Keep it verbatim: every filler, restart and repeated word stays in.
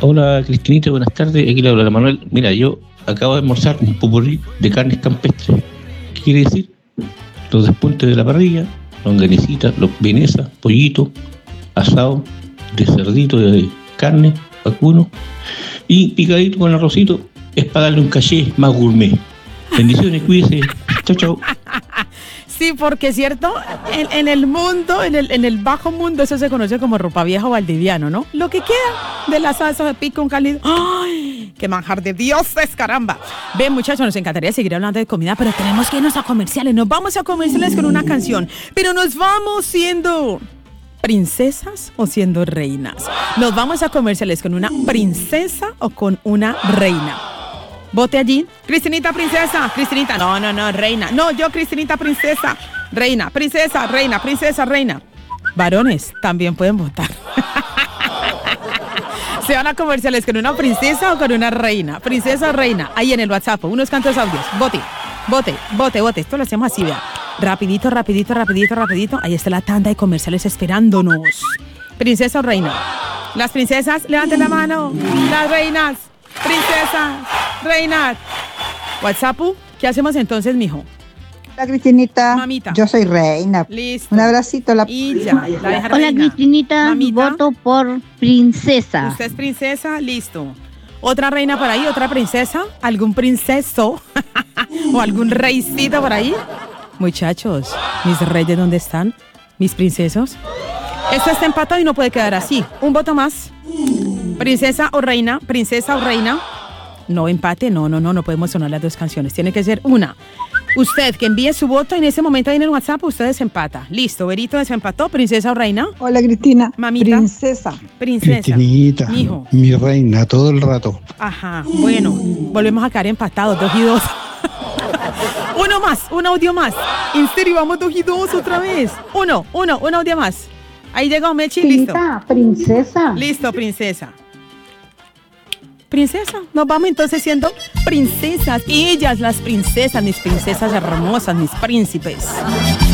Hola Cristinita, buenas tardes. Aquí le habla Manuel. Mira, yo acabo de almorzar un popurrí de carnes campestres. ¿Qué quiere decir? Los despuntes de la parrilla, longanicitas, los vienesas, pollito, asado, de cerdito, de carne, vacuno y picadito con arrocito. Es para darle un caché más gourmet. Bendiciones, cuídese. Chao, chao. Sí, porque es cierto, en, en el mundo, en el, en el bajo mundo, eso se conoce como ropa vieja o valdiviano, ¿no? Lo que queda de la salsa de pico con cálido. ¡Ay! ¡Qué manjar de dioses, caramba! Ven, muchachos, nos encantaría seguir hablando de comida, pero tenemos que irnos a comerciales. Nos vamos a comerciales con una canción, pero nos vamos siendo princesas o siendo reinas. Nos vamos a comerciales con una princesa o con una reina. Vote allí. Cristinita, princesa. Cristinita. No, no, no, reina. No, yo, Cristinita, princesa. Reina, princesa, reina, princesa, reina. Varones también pueden votar. Se van a comerciales con una princesa o con una reina. Princesa o reina. Ahí en el WhatsApp. Unos cantos audios. Vote, vote, vote, vote. Esto lo hacemos así, vea. Rapidito, rapidito, rapidito, rapidito. Ahí está la tanda de comerciales esperándonos. Princesa o reina. Las princesas, levanten la mano. Las reinas. Princesa, reina. WhatsApp, ¿qué hacemos entonces, mijo? Hola, Cristinita. Mamita. Yo soy reina. Listo. Un abracito. La... Y ya, la deja Hola, reina. Cristinita. Mamita. Voto por princesa. ¿Usted es princesa? Listo. ¿Otra reina por ahí? ¿Otra princesa? ¿Algún princeso? ¿O algún reycito por ahí? Muchachos, ¿mis reyes dónde están? ¿Mis princesos? Esto está empatado y no puede quedar así. Un voto más. Princesa o reina, princesa o reina. No, empate, no, no, no, no podemos sonar las dos canciones. Tiene que ser una. Usted que envíe su voto en ese momento ahí en el WhatsApp, usted desempata. Listo, Berito desempató, princesa o reina. Hola, Cristina. Mamita. Princesa. Princesa. Cristinita, Mijo. mi reina, todo el rato. Ajá, bueno, volvemos a quedar empatados, dos y dos. Uno más, un audio más. En serio, vamos dos y dos otra vez. Uno, uno, un audio más. Ahí llegó Mechi, listo. Princesa. Listo, princesa. Princesa, nos vamos entonces siendo princesas. Ellas, las princesas, mis princesas hermosas, mis príncipes.